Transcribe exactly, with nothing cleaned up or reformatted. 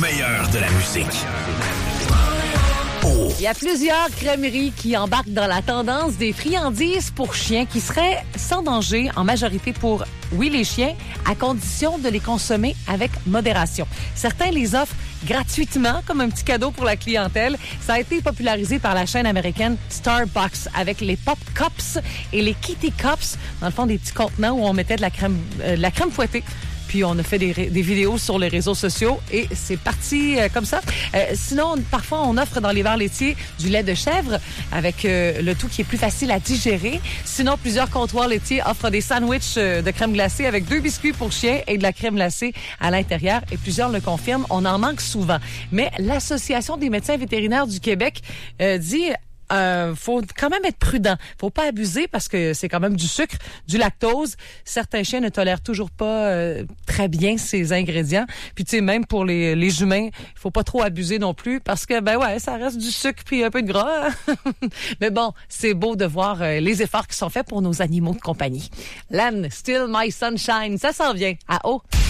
meilleur de la musique. Il y a plusieurs crèmeries qui embarquent dans la tendance des friandises pour chiens qui seraient sans danger, en majorité pour, oui, les chiens, à condition de les consommer avec modération. Certains les offrent gratuitement comme un petit cadeau pour la clientèle. Ça a été popularisé par la chaîne américaine Starbucks avec les Pop Cups et les Kitty Cups, dans le fond des petits contenants où on mettait de la crème, euh, de la crème fouettée. Puis on a fait des, des vidéos sur les réseaux sociaux et c'est parti euh, comme ça. Euh, sinon, parfois, on offre dans les bars laitiers du lait de chèvre avec euh, le tout qui est plus facile à digérer. Sinon, plusieurs comptoirs laitiers offrent des sandwichs euh, de crème glacée avec deux biscuits pour chiens et de la crème glacée à l'intérieur. Et plusieurs le confirment, on en manque souvent. Mais l'Association des médecins vétérinaires du Québec euh, dit... Euh, faut quand même être prudent. Faut pas abuser parce que c'est quand même du sucre, du lactose. Certains chiens ne tolèrent toujours pas euh, très bien ces ingrédients. Puis tu sais, même pour les, les humains, il faut pas trop abuser non plus parce que ben ouais, ça reste du sucre puis un peu de gras. Mais bon, c'est beau de voir euh, les efforts qui sont faits pour nos animaux de compagnie. Lan, Still My Sunshine, ça s'en vient à haut.